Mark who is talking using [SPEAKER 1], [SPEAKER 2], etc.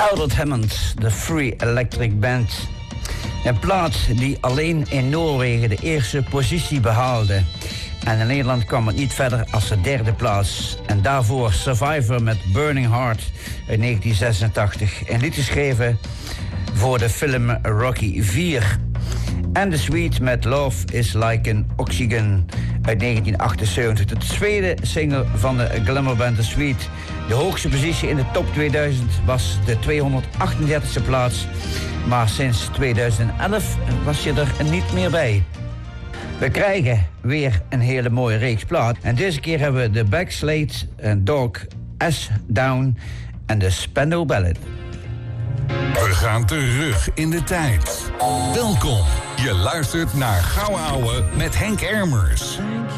[SPEAKER 1] Albert Hammond, de Free Electric Band. Een plaat die alleen in Noorwegen de eerste positie behaalde. En in Nederland kwam het niet verder als de derde plaats. En daarvoor Survivor met Burning Heart uit 1986. Een lied geschreven voor de film Rocky 4. En The Sweet met Love is Like an Oxygen uit 1978. De tweede single van de glamorband The Sweet. De hoogste positie in de top 2000 was de 238e plaats. Maar sinds 2011 was je er niet meer bij. We krijgen weer een hele mooie reeks plaat. En deze keer hebben we de Backslade Dog S Down en de Spandau Ballet.
[SPEAKER 2] We gaan terug in de tijd. Welkom. Je luistert naar Gouden Ouwe met Henk Ermers.